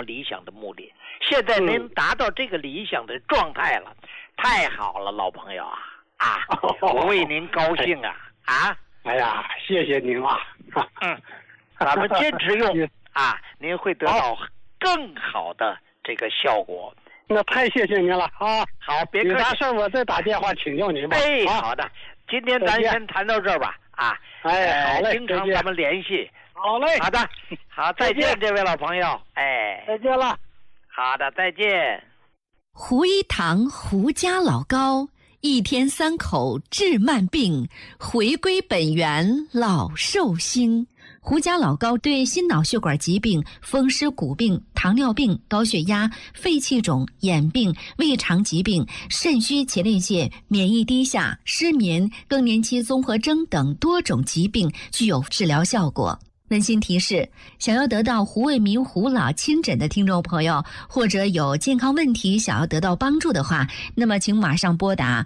么理想的目的。现在您达到这个理想的状态了，太好了，老朋友啊！我为您高兴啊！ 哎呀，谢谢您啊！ 咱们坚持用您会得到更好的这个效果。 那太谢谢您了啊！ 好，别客气。 有啥事我再打电话请教您吧。 好的，今天咱先谈到这儿吧。 好嘞， 经常咱们联系。 好嘞， 好的，好，再见，这位老朋友。 再见了。 好的，再见。 胡一堂胡家老高，一天3口治慢病，回归本源老寿星。胡家老高对心脑血管疾病、风湿骨病、糖尿病、高血压、肺气肿、眼病、胃肠疾病、肾虚前列腺、免疫低下、失眠、更年期综合征等多种疾病具有治疗效果。温馨提示：想要得到胡卫民胡老亲诊的听众朋友，或者有健康问题想要得到帮助的话，那么请马上拨打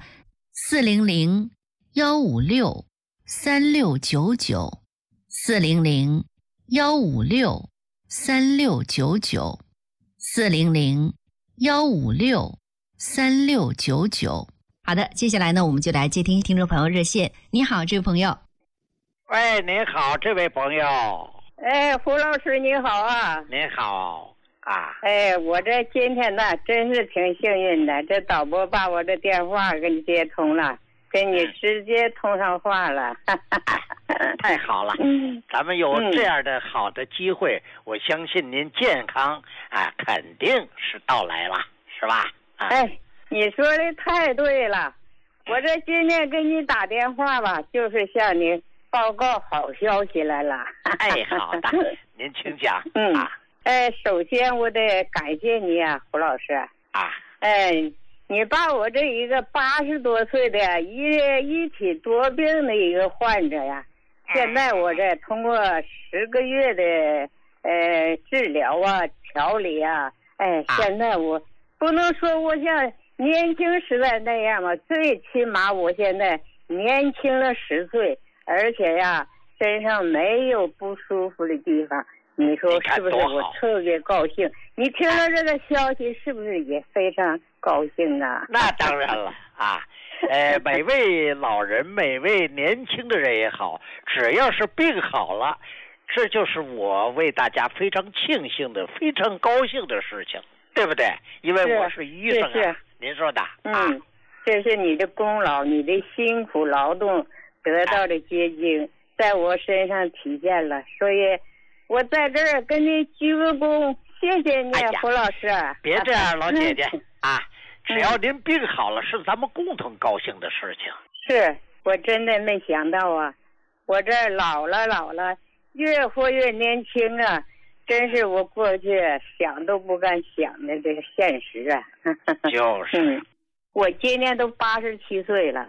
400-156-3699。400-156-3699，400-156-3699。好的，接下来呢，我们就来接听听众朋友热线。你好，这位朋友。 喂，您好，这位朋友。 胡老师你好啊。 您好我这今天呢真是挺幸运的，这导播把我这电话给你接通了，跟你直接通上话了。 太好了，咱们有这样的好的机会，我相信您健康肯定是到来了，是吧？ 你说的太对了，我这今天给你打电话吧，就是向你报告好消息来了。 好的，您请讲。 首先我得感谢你啊，胡老师。你把我这一个80多岁的一体多病的一个患者呀，现在我这通过10个月的治疗调理现在我不能说我像年轻时代那样吧，最起码我现在年轻了10岁，而且身上没有不舒服的地方。你说是不是？我特别高兴。你听了这个消息是不是也非常高兴啊？ 那当然了每位老人，每位年轻的人也好，只要是病好了，这就是我为大家非常庆幸的、非常高兴的事情，对不对？因为我是医生您说的。 这是你的功劳，你的辛苦劳动得到的结晶，在我身上体现了，所以我在这儿跟你鞠个躬，谢谢你，胡老师。 别这样，老姐姐只要您病好了，是咱们共同高兴的事情。 是我真的没想到我这老了，越活越年轻啊，真是我过去想都不敢想的这个现实啊。 就是我今年都87岁了。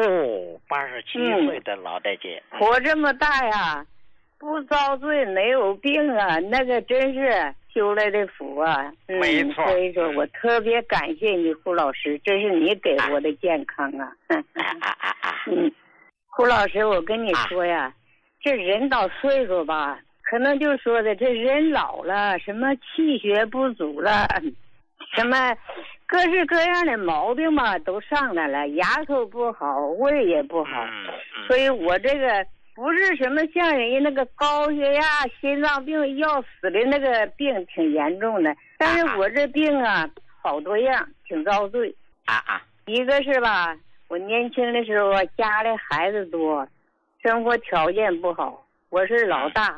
87岁的老大姐， 活这么大呀，不遭罪没有病那个真是修来的福没错。 所以说我特别感谢你，胡老师，这是你给我的健康胡老师，我跟你说这人到岁数吧，可能就说的这人老了，什么气血不足了，什么各式各样的毛病嘛都上来了，牙口不好，胃也不好，所以我这个不是什么像人家那个高血压、心脏病要死的那个病挺严重的，但是我这病好多样，挺遭罪一个是吧，我年轻的时候家里孩子多，生活条件不好，我是老大